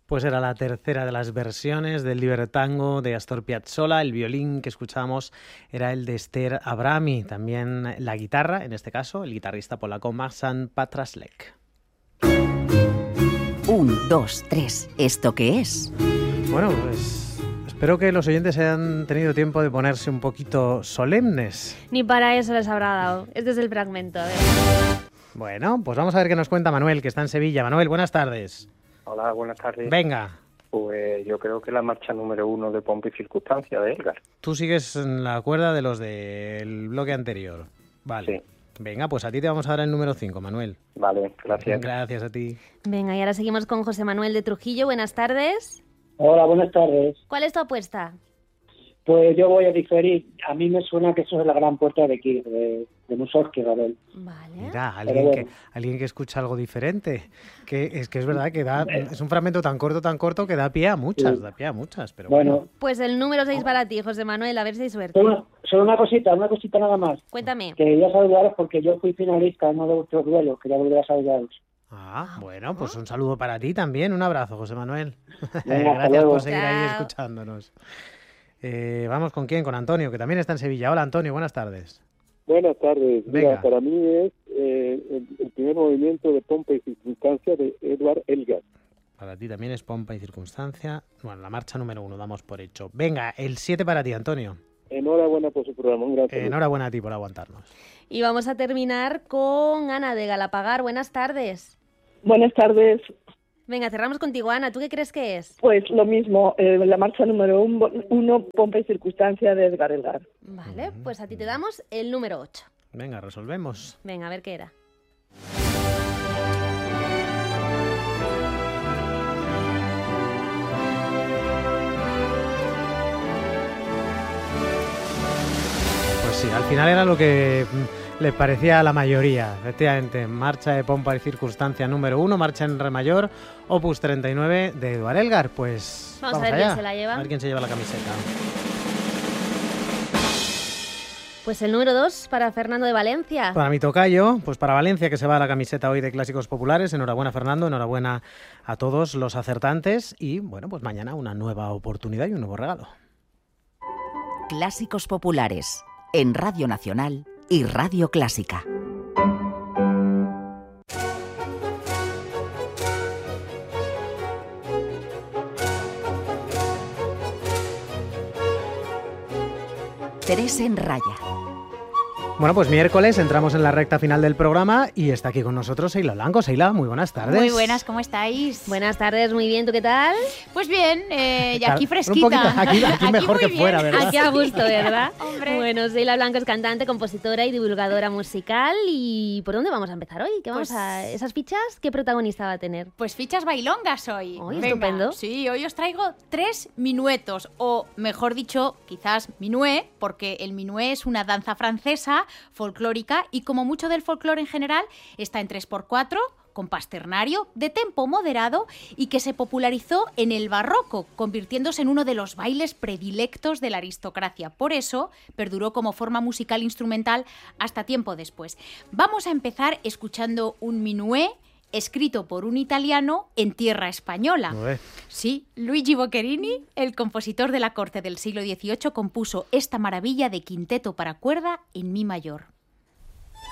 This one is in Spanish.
Pues era la tercera de las versiones del Libertango de Astor Piazzolla. El violín que escuchábamos era el de Ester Abrami. También la guitarra, en este caso, el guitarrista polaco Marcin Patraslek. 1, 2, 3. ¿Esto qué es? Bueno, pues espero que los oyentes hayan tenido tiempo de ponerse un poquito solemnes. Ni para eso les habrá dado. Este es el fragmento, a ver. Bueno, pues vamos a ver qué nos cuenta Manuel, que está en Sevilla. Manuel, buenas tardes. Hola, buenas tardes. Venga. Pues yo creo que la marcha número 1 de Pompa y Circunstancia de Elgar. Tú sigues en la cuerda de los del bloque anterior. Vale. Sí. Venga, pues a ti te vamos a dar el número 5, Manuel. Vale, gracias. Gracias a ti. Venga, y ahora seguimos con José Manuel de Trujillo. Buenas tardes. Hola, buenas tardes. ¿Cuál es tu apuesta? Pues yo voy a diferir. A mí me suena que eso es la gran puerta de Kir, de Mussorgsky, ¿vale? Vale. Mira, Pero alguien que escucha algo diferente. Que es verdad que es un fragmento tan corto que da pie a muchas, pero Bueno, Pues el número 6 para ti, José Manuel. A ver si hay suerte. solo una cosita nada más. Cuéntame. Quería saludaros porque yo fui finalista en uno de vuestros duelos. Quería volver a saludaros. Bueno, pues un saludo para ti también. Un abrazo, José Manuel. Venga, hasta Gracias luego. por seguir ahí Chao. escuchándonos. Vamos con quién, con Antonio, que también está en Sevilla. Hola, Antonio, buenas tardes. Buenas tardes. Venga. Mira, para mí es el primer movimiento de Pompa y Circunstancia de Edvard Elgar. Para ti también es Pompa y Circunstancia. Bueno, la marcha número 1, damos por hecho. Venga, el 7 para ti, Antonio. Enhorabuena por su programa. Un gran saludo. Enhorabuena a ti por aguantarnos. Y vamos a terminar con Ana de Galapagar. Buenas tardes. Buenas tardes. Venga, cerramos contigo, Ana. ¿Tú qué crees que es? Pues lo mismo, la marcha número 1, Pompa y Circunstancia de Edgar Elgar. Vale, pues a ti te damos el número 8. Venga, resolvemos. Venga, a ver qué era. Pues sí, al final era lo que le parecía a la mayoría. Efectivamente, marcha de Pompa y Circunstancia número 1, marcha en re mayor, opus 39 de Edvard Elgar. Pues Vamos a ver allá. quién se la lleva. A ver quién se lleva la camiseta. Pues el número 2 para Fernando de Valencia. Para mi tocayo, pues para Valencia, que se va a la camiseta hoy de Clásicos Populares. Enhorabuena, Fernando, enhorabuena a todos los acertantes. Y bueno, pues mañana una nueva oportunidad y un nuevo regalo. Clásicos Populares, en Radio Nacional y Radio Clásica. Tres en Raya. Bueno, pues miércoles entramos en la recta final del programa y está aquí con nosotros Seila Blanco. Seila, muy buenas tardes. Muy buenas, ¿cómo estáis? Buenas tardes, muy bien, ¿tú qué tal? Pues bien, y aquí Un fresquita. poquito, aquí mejor muy que bien. fuera, ¿verdad? Aquí a gusto, ¿verdad? Hombre. Bueno, Seila Blanco es cantante, compositora y divulgadora musical. ¿Y por dónde vamos a empezar hoy? ¿Esas fichas qué protagonista va a tener? Pues fichas bailongas hoy. Uy, Venga, estupendo. Sí, hoy os traigo 3 minuetos, o mejor dicho, quizás minué, porque el minué es una danza francesa folclórica y como mucho del folclore en general, está en 3x4, compás ternario, de tempo moderado y que se popularizó en el barroco, convirtiéndose en uno de los bailes predilectos de la aristocracia. Por eso, perduró como forma musical instrumental hasta tiempo después. Vamos a empezar escuchando un minué escrito por un italiano en tierra española. Ué. Sí, Luigi Boccherini, el compositor de la corte del siglo XVIII, compuso esta maravilla de quinteto para cuerda en mi mayor.